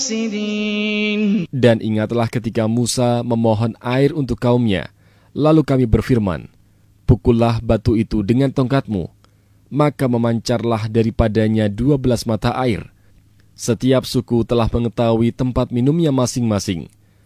Dan ingatlah ketika Musa memohon air untuk kaumnya, lalu kami berfirman, pukullah batu itu dengan tongkatmu, maka memancarlah daripadanya 12 mata air. Setiap suku telah mengetahui tempat minumnya masing-masing.